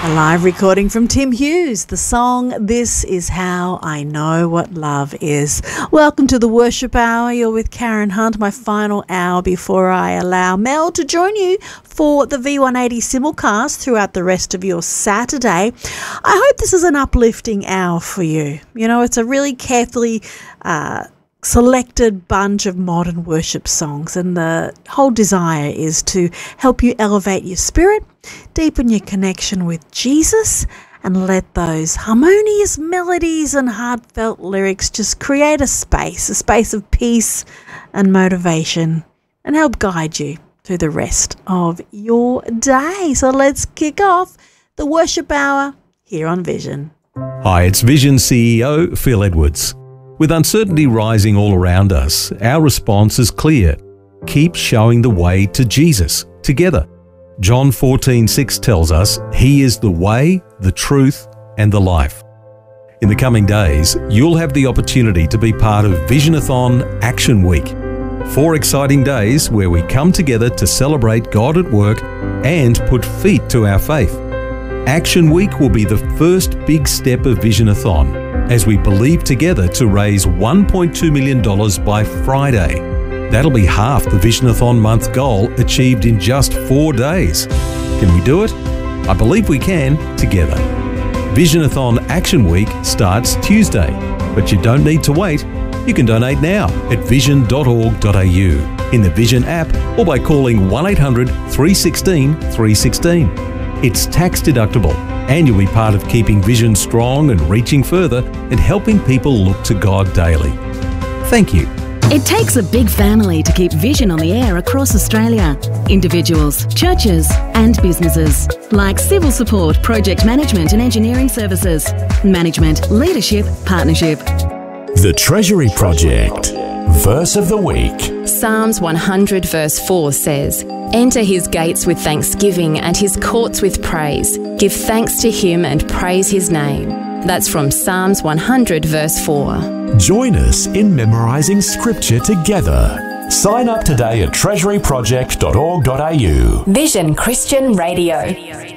A live recording from Tim Hughes, the song This Is How I Know What Love Is. Welcome to the Worship Hour. You're with Karen Hunt, my final hour before I allow Mel to join you for the V180 simulcast throughout the rest of your Saturday. I hope this is an uplifting hour for you. You know, it's a really carefully selected bunch of modern worship songs, and the whole desire is to help you elevate your spirit, deepen your connection with Jesus, and let those harmonious melodies and heartfelt lyrics just create a space of peace and motivation, and help guide you through the rest of your day. So let's kick off the Worship Hour here on Vision. Hi, it's Vision CEO Phil Edwards. With uncertainty rising all around us, our response is clear. Keep showing the way to Jesus together. John 14:6 tells us He is the way, the truth, and the life. In the coming days, you'll have the opportunity to be part of Visionathon Action Week. 4 exciting days where we come together to celebrate God at work and put feet to our faith. Action Week will be the first big step of Visionathon as we believe together to raise $1.2 million by Friday. That'll be half the Visionathon month goal achieved in just 4 days. Can we do it? I believe we can together. Visionathon Action Week starts Tuesday, but you don't need to wait. You can donate now at vision.org.au, in the Vision app, or by calling 1-800-316-316. It's tax deductible, and you'll be part of keeping Vision strong and reaching further and helping people look to God daily. Thank you. It takes a big family to keep Vision on the air across Australia. Individuals, churches and businesses, like civil support, project management and engineering services, management, leadership, partnership. The Treasury Project. Verse of the Week. Psalms 100 verse 4 says, "Enter his gates with thanksgiving and his courts with praise. Give thanks to him and praise his name." That's from Psalms 100 verse 4. Join us in memorising scripture together. Sign up today at treasuryproject.org.au. Vision Christian Radio.